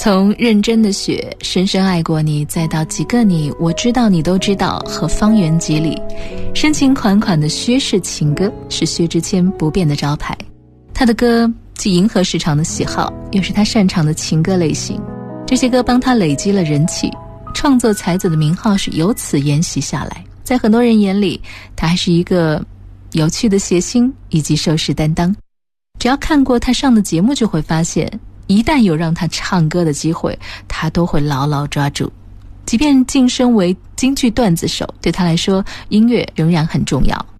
从认真的雪、深深爱过你，再到几个你，我知道你都知道和方圆几里，深情款款的薛氏情歌是薛之谦不变的招牌。他的歌既迎合市场的喜好，又是他擅长的情歌类型，这些歌帮他累积了人气，创作才子的名号是由此沿袭下来。在很多人眼里，他还是一个有趣的谐星以及收视担当。只要看过他上的节目，就会发现一旦有让他唱歌的机会，他都会牢牢抓住。即便晋升为京剧段子手，对他来说音乐仍然很重要。